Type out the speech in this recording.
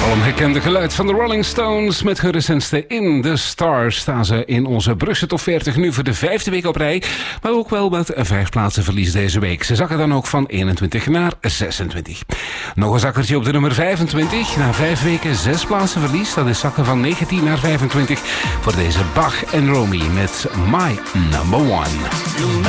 Gekende geluid van de Rolling Stones. Met hun recentste In The Stars staan ze in onze Brugse Top 40 nu voor de 5e week op rij. Maar ook wel met 5 plaatsen verlies deze week. Ze zakken dan ook van 21 naar 26. Nog een zakkertje op de nummer 25. Na 5 weken 6 plaatsen verlies. Dat is zakken van 19 naar 25 voor deze Bach en Romy met My Number One.